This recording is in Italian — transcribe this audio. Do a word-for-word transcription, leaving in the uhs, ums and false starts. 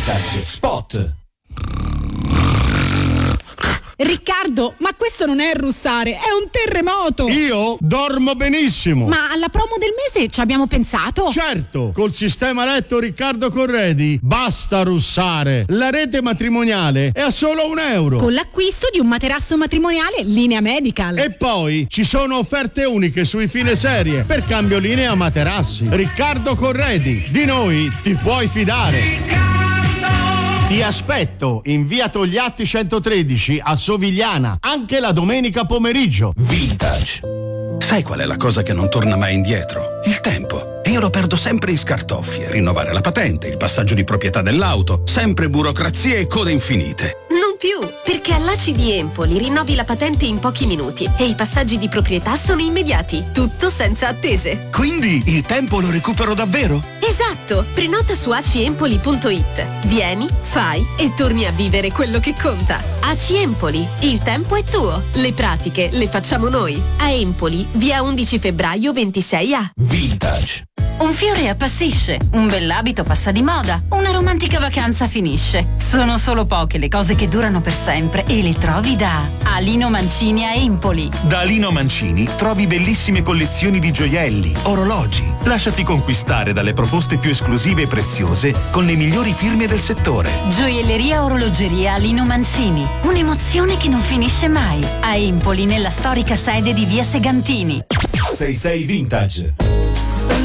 Vintage Spot. Riccardo, ma questo non è russare, è un terremoto! Io dormo benissimo! Ma alla promo del mese ci abbiamo pensato? Certo! Col sistema letto Riccardo Corredi basta russare! La rete matrimoniale è a solo un euro! Con l'acquisto di un materasso matrimoniale linea Medical! E poi ci sono offerte uniche sui fine serie per cambio linea materassi. Riccardo Corredi, di noi ti puoi fidare! Ti aspetto in via Togliatti centotredici a Sovigliana, anche la domenica pomeriggio. Vintage. Sai qual è la cosa che non torna mai indietro? Il tempo. E io lo perdo sempre in scartoffie, rinnovare la patente, il passaggio di proprietà dell'auto, sempre burocrazie e code infinite. Non più, perché all'A C I di Empoli rinnovi la patente in pochi minuti e i passaggi di proprietà sono immediati, tutto senza attese. Quindi il tempo lo recupero davvero? Esatto, prenota su aciempoli punto it. Vieni, fai e torni a vivere quello che conta. A C I Empoli, il tempo è tuo, le pratiche le facciamo noi. A Empoli, via undici febbraio ventisei A. Vintage. Un fiore appassisce, un bell'abito passa di moda, una romantica vacanza finisce. Sono solo poche le cose che durano per sempre e le trovi da Alino Mancini a Empoli. Da Alino Mancini trovi bellissime collezioni di gioielli, orologi. Lasciati conquistare dalle proposte più esclusive e preziose con le migliori firme del settore. Gioielleria orologeria Alino Mancini, un'emozione che non finisce mai. A Empoli, nella storica sede di via Segantini. sessantasei Vintage.